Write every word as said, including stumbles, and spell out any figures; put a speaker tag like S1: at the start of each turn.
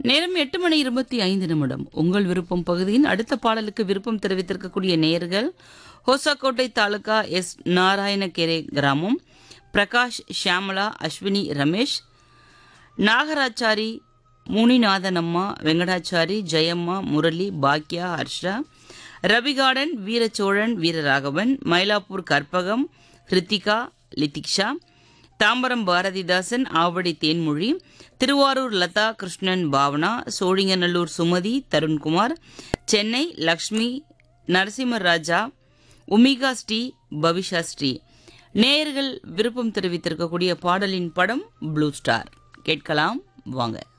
S1: நேரம் எட்டு மணி இருபத்தி ஐந்து நிமிடம். உங்கள் விருப்பம் பகுதியின் அடுத்த பாடலுக்கு விருப்பம் தெரிவித்திருக்கக்கூடிய நேயர்கள் ஹோசாக்கோட்டை தாலுகா எஸ் நாராயணகேரே கிராமம் பிரகாஷ், ஷியாமலா, அஸ்வினி, ரமேஷ், நாகராச்சாரி, முனிநாதனம்மா, வெங்கடாச்சாரி, ஜெயம்மா, முரளி, பாக்யா, ஹர்ஷா, ரவிகார்டன், வீரச்சோழன், வீரராகவன், மயிலாப்பூர் கற்பகம், ஹிருத்திகா, லித்திக்ஷா, தாம்பரம் பாரதிதாசன், ஆவடி தேன்மொழி, திருவாரூர் லதா கிருஷ்ணன், பாவனா, சோழிங்கநல்லூர் சுமதி, தருண்குமார், சென்னை லக்ஷ்மி, நரசிம்ம ராஜா, உமிகா ஸ்ரீ, பவிஷா ஸ்ரீ. நேயர்கள் விருப்பம் தெரிவித்திருக்கக்கூடிய பாடலின் படம் ப்ளூ ஸ்டார். கேட்கலாம் வாங்க.